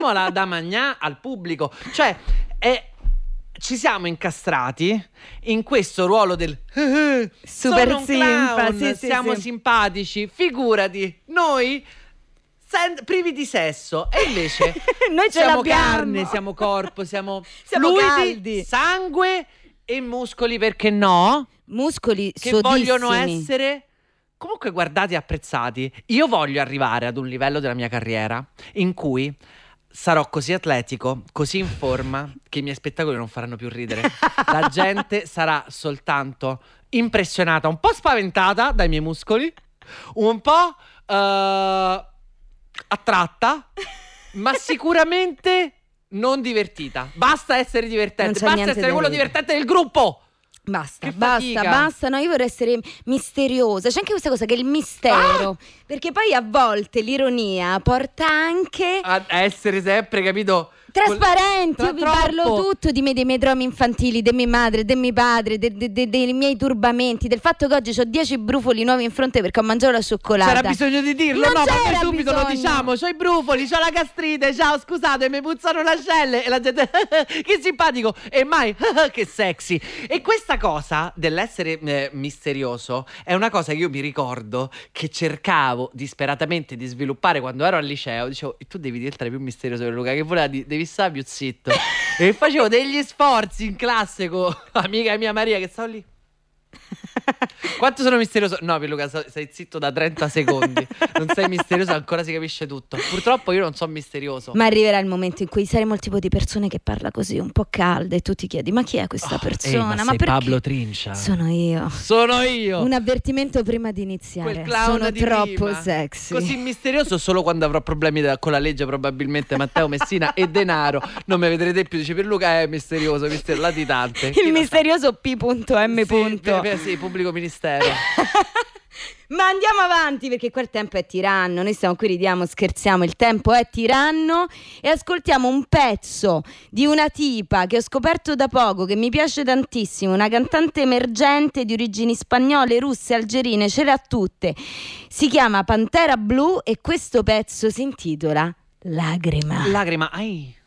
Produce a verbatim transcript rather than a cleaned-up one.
da magnà al pubblico. Cioè, è, ci siamo incastrati in questo ruolo del super sono un simpa, clown, sì, sì, siamo sì. simpatici, figurati, noi sen- privi di sesso, e invece Noi ce siamo l'abbiamo. carne, siamo corpo, siamo, Siamo fluidi, caldi. sangue e muscoli, perché no? Muscoli Che sodissimi. vogliono essere comunque guardati e apprezzati. Io voglio arrivare ad un livello della mia carriera in cui sarò così atletico, così in forma, che i miei spettacoli non faranno più ridere. La gente sarà soltanto impressionata, un po' spaventata dai miei muscoli, un po' eh, attratta, ma sicuramente non divertita. Basta essere Non divertente, c'è basta niente essere da quello ridere. divertente del gruppo. Basta, Che basta, fatica. basta. No, io vorrei essere misteriosa. C'è anche questa cosa che è il mistero. Perché poi a volte l'ironia porta anche A essere sempre, capito? trasparenti. Tra- Io vi troppo. parlo tutto di me, dei miei traumi infantili, di mia madre, di mio padre, de- de- de- dei miei turbamenti, del fatto che oggi ho dieci brufoli nuovi in fronte perché ho mangiato la cioccolata. C'era bisogno di dirlo, Non no? Ma c'era noi subito lo bisogno. diciamo. C'ho i brufoli, c'ho la gastrite. Ciao, scusate, mi puzzano le ascelle. E la gente, che simpatico. E mai, che sexy. E questa cosa dell'essere eh, misterioso è una cosa che io mi ricordo che cercavo disperatamente di sviluppare quando ero al liceo. Dicevo, tu devi diventare più misterioso per Luca, che voleva dire, devi stare più zitto. E facevo degli sforzi in classe con amica mia Maria, che stavo lì. Quanto sono misterioso? No, Pierluca, sta- stai zitto da trenta secondi. Non sei misterioso, ancora si capisce tutto. Purtroppo io non sono misterioso. Ma arriverà il momento in cui saremo il tipo di persone che parla così, un po' calda, e tu ti chiedi: ma chi è questa Oh, persona? ehi, ma sei perché? Pablo Trincia. Sono io. Sono io. Un avvertimento prima di iniziare. Quel clown Sono di troppo prima. sexy. Così misterioso solo quando avrò problemi da- con la legge, probabilmente Matteo Messina e denaro. Non mi vedrete più. Dice Pierluca è misterioso, misterioso, latitante. Chi Il lo sa? misterioso P M. Sì, beh, beh, sì, pubblico ministero. Ma andiamo avanti, perché qua il tempo è tiranno. Noi stiamo qui, ridiamo, scherziamo, il tempo è tiranno. E ascoltiamo un pezzo di una tipa che ho scoperto da poco, che mi piace tantissimo, una cantante emergente di origini spagnole, russe, algerine, ce le ha tutte. Si chiama Pantera Blu e questo pezzo si intitola Lagrima. Lagrima, ai.